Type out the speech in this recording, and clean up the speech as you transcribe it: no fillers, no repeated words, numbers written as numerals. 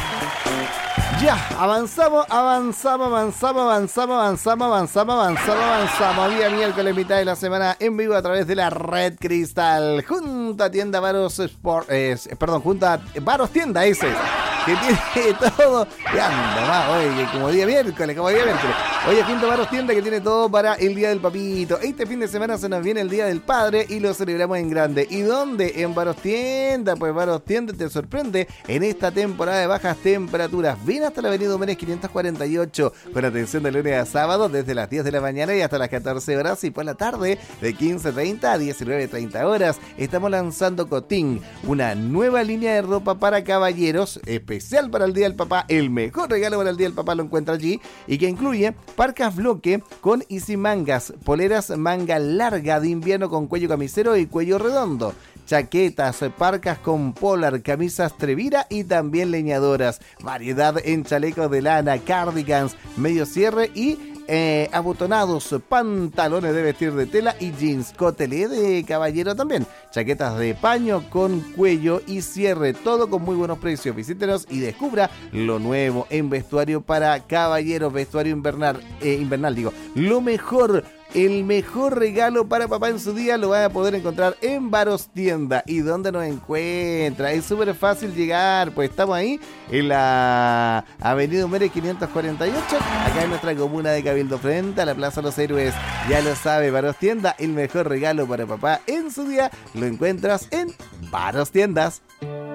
Ya, avanzamos. Día miércoles, mitad de la semana, en vivo a través de la Red Cristal. Junta Tienda Varos Junta Varos Tienda ese, que tiene todo. Ya anda más, oye, como día miércoles. Oye, Junta Varos Tienda, que tiene todo para el Día del Papito. Este fin de semana se nos viene el Día del Padre y lo celebramos en grande. ¿Y dónde? En Varos Tienda. Pues Varos Tienda te sorprende en esta temporada de bajas temperaturas. Ven hasta la avenida Humérez 548, con atención de lunes a sábado desde las 10 de la mañana y hasta las 14 horas, y por la tarde de 15:30 a 19:30 horas. Estamos lanzando Cotín, una nueva línea de ropa para caballeros, especial para el Día del Papá. El mejor regalo para el Día del Papá lo encuentra allí, y que incluye parcas bloque con y sin mangas, poleras manga larga de invierno con cuello camisero y cuello redondo, chaquetas, parcas con polar, camisas Trevira y también leñadoras, variedad en chalecos de lana, cardigans, medio cierre y abotonados, pantalones de vestir de tela y jeans, cotelé de caballero también, chaquetas de paño con cuello y cierre, todo con muy buenos precios. Visítenos y descubra lo nuevo en vestuario para caballeros, vestuario invernal, lo mejor. El mejor regalo para papá en su día lo van a poder encontrar en Varos Tienda. ¿Y dónde nos encuentra? Es súper fácil llegar, pues estamos ahí en la avenida Humérez 548, acá en nuestra comuna de Cabildo, frente a la Plaza Los Héroes. Ya lo sabe, Varos Tienda, el mejor regalo para papá en su día lo encuentras en Varos Tiendas.